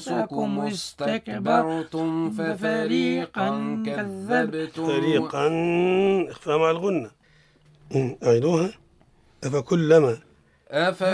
أنفسكم استكبرتم ففريقا كذبتم. فريقا إخفاء مع الغنة. أعيدوها. أفكلما